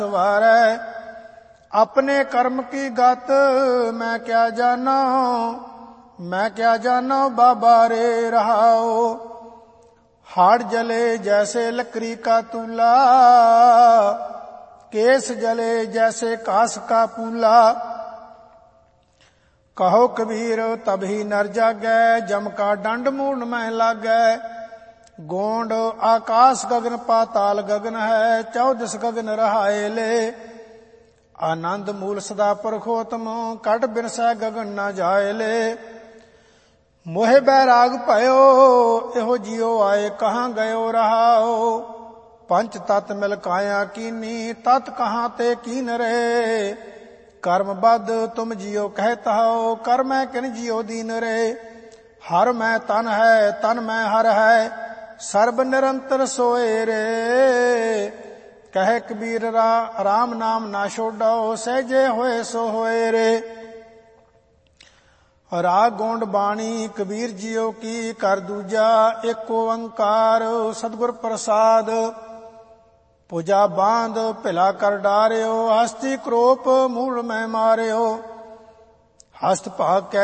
सवारै। अपने कर्म की गत मैं क्या जाना, मैं क्या जाना बाबा रे रहाओ। हाड़ जले जैसे लकड़ी का तूला, केस जले जैसे कास का पूला। कहो कबीर तभी नर जागै, जम का दंड मूड में लागै। गोंड आकाश गगन पाताल गगन है, चौदस गगन रहाए ले। आनंद मूल सदा परखोतम, कट बिनसै गगन न जाए ले। मोहे बैराग भयो एहो जियो आए, कहाँ गयो रहाओ। पंच तत मिल काया कीनी, तत कहाँ ते कीन रे। कर्म बद तुम जियो कहता हो, कर मैं किन जियो दीन रे। हर मैं तन है, तन मैं हर है, सर्ब निरंतर सोए रे। कहे कबीर राम नाम ना छोड़ो, सहजे होए सो होए रे। राग गोंड बाणी कबीर जियो की कर दूजा, एक ओंकार सतगुर प्रसाद। पूजा बांध भिला कर डारियो, हस्ती क्रोप मूल में मारियो। हस्त भाग